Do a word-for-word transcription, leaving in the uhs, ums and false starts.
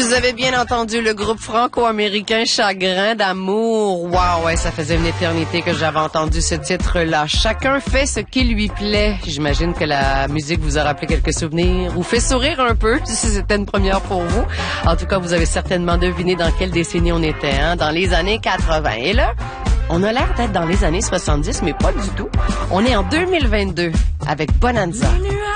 Vous avez bien entendu le groupe franco-américain Chagrin d'amour. Wow, ouais, ça faisait une éternité que j'avais entendu ce titre-là. Chacun fait ce qui lui plaît. J'imagine que la musique vous a rappelé quelques souvenirs ou fait sourire un peu, si c'était une première pour vous. En tout cas, vous avez certainement deviné dans quelle décennie on était, hein? Dans les années quatre-vingt. Et là, on a l'air d'être dans les années soixante-dix, mais pas du tout. On est en deux mille vingt-deux avec Bonanza.